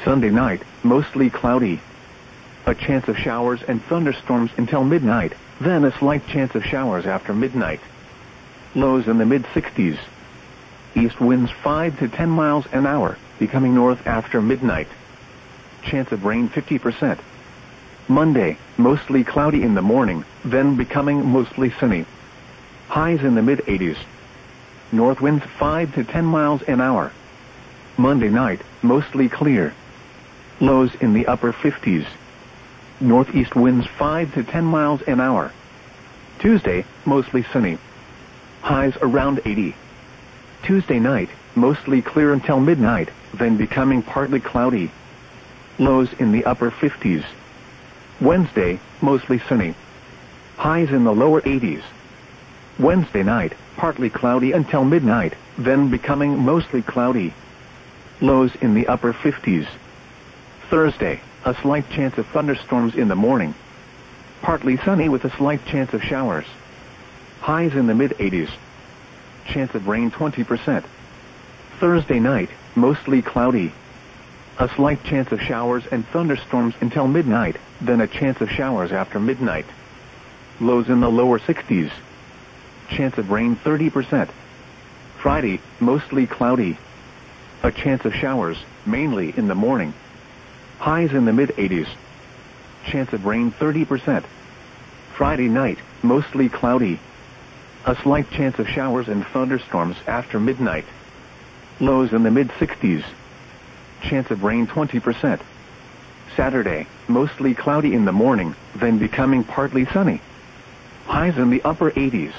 Sunday night, mostly cloudy. A chance of showers and thunderstorms until midnight, then a slight chance of showers after midnight. Lows in the mid-60s. East winds 5 to 10 miles an hour, becoming north after midnight. Chance of rain 50%. Monday, mostly cloudy in the morning, then becoming mostly sunny. Highs in the mid-80s. North winds 5 to 10 miles an hour. Monday night, mostly clear. Lows in the upper 50s. Northeast winds 5 to 10 miles an hour. Tuesday, mostly sunny. Highs around 80. Tuesday night, mostly clear until midnight, then becoming partly cloudy. Lows in the upper 50s. Wednesday, mostly sunny. Highs in the lower 80s. Wednesday night, partly cloudy until midnight, then becoming mostly cloudy. Lows in the upper 50s. Thursday, a slight chance of thunderstorms in the morning. Partly sunny with a slight chance of showers. Highs in the mid-80s. Chance of rain 20%. Thursday night, mostly cloudy. A slight chance of showers and thunderstorms until midnight, then a chance of showers after midnight. Lows in the lower 60s. Chance of rain 30%. Friday, mostly cloudy. A chance of showers, mainly in the morning. Highs in the mid-80s. Chance of rain 30%. Friday night, mostly cloudy. A slight chance of showers and thunderstorms after midnight. Lows in the mid-60s. Chance of rain 20%. Saturday, mostly cloudy in the morning, then becoming partly sunny. Highs in the upper 80s.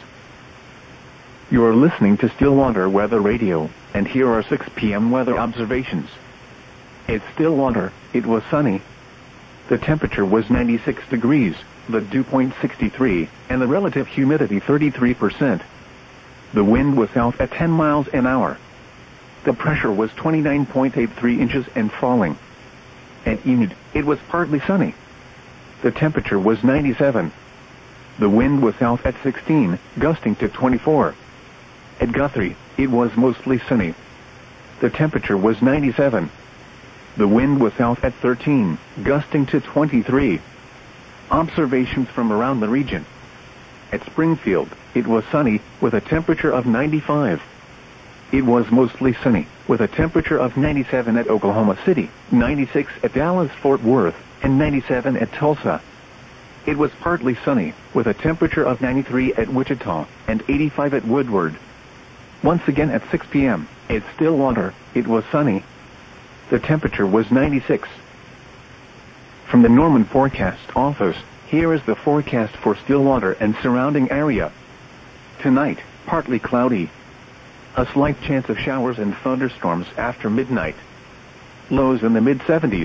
You're listening to Stillwater Weather Radio, and here are 6 p.m. weather observations. At Stillwater, it was sunny. The temperature was 96 degrees, the dew point 63, and the relative humidity 33%. The wind was south at 10 miles an hour. The pressure was 29.83 inches and falling. At Enid, it was partly sunny. The temperature was 97. The wind was south at 16, gusting to 24. At Guthrie, it was mostly sunny. The temperature was 97. The wind was south at 13, gusting to 23. Observations from around the region. At Springfield, it was sunny, with a temperature of 95. It was mostly sunny, with a temperature of 97 at Oklahoma City, 96 at Dallas-Fort Worth, and 97 at Tulsa. It was partly sunny, with a temperature of 93 at Wichita, and 85 at Woodward. Once again at 6 p.m., at Stillwater, it was sunny. The temperature was 96. From the Norman Forecast Office, here is the forecast for Stillwater and surrounding area. Tonight, partly cloudy. A slight chance of showers and thunderstorms after midnight. Lows in the mid-70s.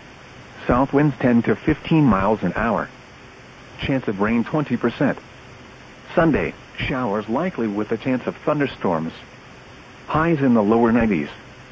South winds 10 to 15 miles an hour. Chance of rain 20%. Sunday, showers likely with a chance of thunderstorms. Highs in the lower 90s.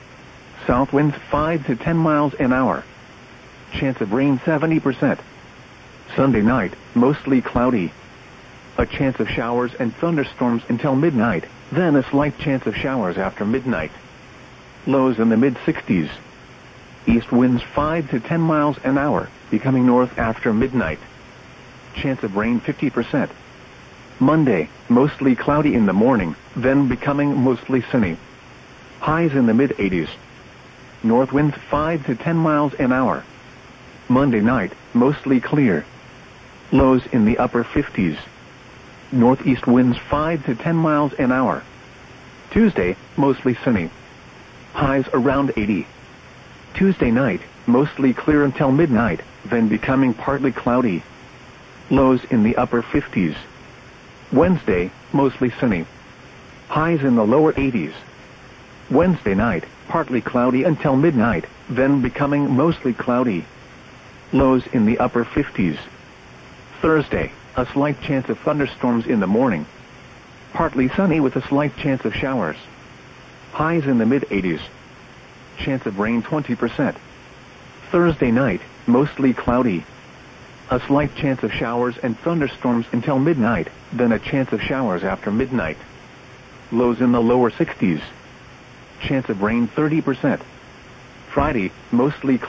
South winds 5 to 10 miles an hour. Chance of rain 70%. Sunday night, mostly cloudy. A chance of showers and thunderstorms until midnight, then a slight chance of showers after midnight. Lows in the mid-60s. East winds 5 to 10 miles an hour, becoming north after midnight. Chance of rain 50%. Monday, mostly cloudy in the morning, then becoming mostly sunny. Highs in the mid-80s. North winds 5 to 10 miles an hour. Monday night, mostly clear. Lows in the upper 50s. Northeast winds 5 to 10 miles an hour. Tuesday, mostly sunny. Highs around 80. Tuesday night, mostly clear until midnight, then becoming partly cloudy. Lows in the upper 50s. Wednesday, mostly sunny. Highs in the lower 80s. Wednesday night, partly cloudy until midnight, then becoming mostly cloudy. Lows in the upper 50s. Thursday, a slight chance of thunderstorms in the morning. Partly sunny with a slight chance of showers. Highs in the mid-80s. Chance of rain 20%. Thursday night, mostly cloudy. A slight chance of showers and thunderstorms until midnight, then a chance of showers after midnight. Lows in the lower 60s. Chance of rain 30%. Friday, mostly cloudy.